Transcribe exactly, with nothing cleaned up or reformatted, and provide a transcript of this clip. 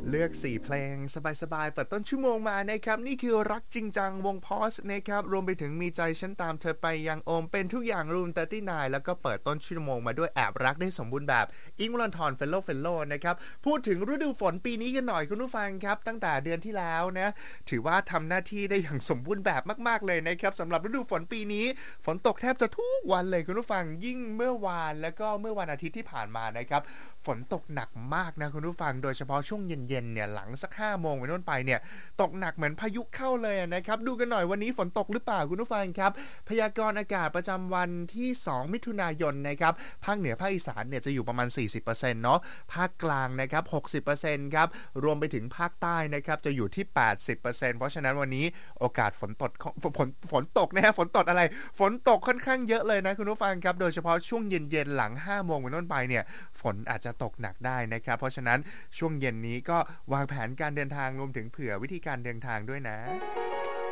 เลือกสี่เพลงสบายๆเปิดต้นชั่วโมงมานะครับนี่คือรักจริงจังวงพอสนะครับรวมไปถึงมีใจฉันตามเธอไปยังโอมเป็นทุกอย่างรูมสามสิบเก้าแล้วก็เปิดต้นชั่วโมงมาด้วยแอบรักได้สมบูรณ์แบบอิงค์วรันธรเฟลโลเฟลโลนะครับพูดถึงฤดูฝนปีนี้กันหน่อยคุณผู้ฟังครับตั้งแต่เดือนที่แล้วนะถือว่าทำหน้าที่ได้อย่างสมบูรณ์แบบมากๆเลยนะครับสำหรับฤดูฝนปีนี้ฝนตกแทบจะทุกวันเลยคุณผู้ฟังยิ่งเมื่อวานแล้วก็เมื่อวันอาทิตย์ที่ผ่านมานะครับฝนตกหนักมากนะคุณผู้ฟังโดยเฉพาะช่วงเย็นๆเนี่ยหลังสักห้าโมงเป็นต้นไปเนี่ยตกหนักเหมือนพายุเข้าเลยนะครับดูกันหน่อยวันนี้ฝนตกหรือเปล่าคุณผู้ฟังครับพยากรณ์อากาศประจำวันที่สองมิถุนายนนะครับภาคเหนือภาคอีสานเนี่ยจะอยู่ประมาณ สี่สิบเปอร์เซ็นต์ เนาะภาคกลางนะครับ หกสิบเปอร์เซ็นต์ ครับรวมไปถึงภาคใต้นะครับจะอยู่ที่ แปดสิบเปอร์เซ็นต์ เพราะฉะนั้นวันนี้โอกาสฝนตกฝนฝนตกนะฮะฝนตกอะไรฝนตกค่อนข้างเยอะเลยนะคุณผู้ฟังครับโดยเฉพาะช่วงเย็นๆหลังห้าโมงเป็นต้นไปเนี่ยฝนอาจจะตกหนักได้นะครับเพราะฉะนั้นช่วงเย็นนี้ก็วางแผนการเดินทางรวมถึงเผื่อวิธีการเดินทางด้วยนะ